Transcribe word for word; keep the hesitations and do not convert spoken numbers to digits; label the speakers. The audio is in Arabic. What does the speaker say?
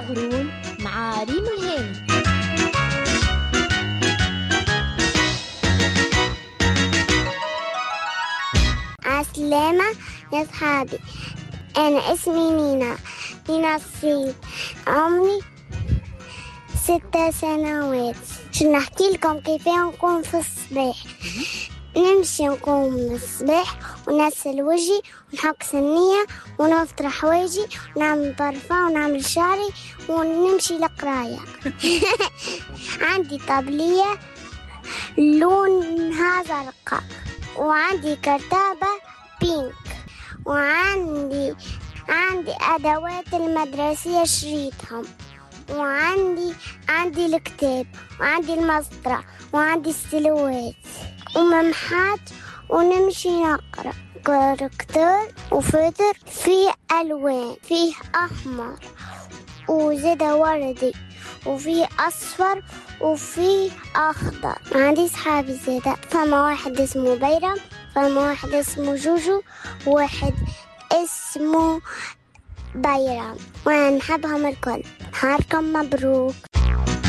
Speaker 1: قرون مع ريم الهاني.
Speaker 2: عسلامة يا صحابي، أنا اسمي نينا نينا الصيد، عمري ستة سنوات. شو نحكي لكم كيف نقوم في الصباح. نمشي نقوم الصباح ونغسل وجهي ونحك سنية ونفطر حوايجي ونعمل برفان ونعمل شعري ونمشي لقراية. عندي طبلية لونها زرقاء، وعندي كرتابة بينك، وعندي عندي أدوات المدرسية شريطهم، وعندي عندي الكتاب، وعندي المسطرة، وعندي السلوات وممحات، ونمشي نقرأ كاركتر وفتر فيه ألوان، فيه أحمر وزيادة وردي وفيه أصفر وفيه أخضر. عندي صحابي زيادة، فما واحد اسمه بيرم، فما واحد اسمه جوجو، وواحد اسمه بيرم، وأنا نحبهم الكل. نهاركم مبروك.